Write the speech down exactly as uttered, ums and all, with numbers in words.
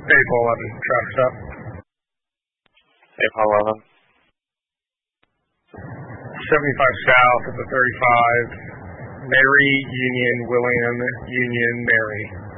April eleven, traffic stop. April eleven. seventy-five south at the thirty-five. Mary, Union, William, Union, Mary.